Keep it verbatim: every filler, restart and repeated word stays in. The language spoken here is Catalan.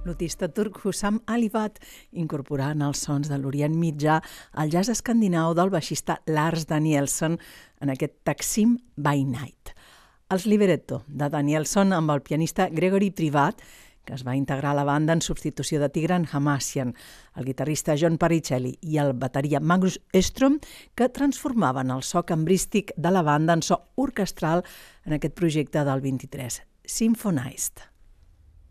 flutista turc Hussam Alivat, incorporant els sons de l'Orient Mitjà al jazz escandinau del baixista Lars Danielsson en aquest Taksim by Night. Els Libretto de Danielsson amb el pianista Gregory Privat, que es va integrar a la banda en substitució de Tigran Hamasyan, el guitarrista John Paricelli i el bateria Magnus Öström, que transformaven el so cambrístic de la banda en so orquestral en aquest projecte del vint-i-tres, Symphonized.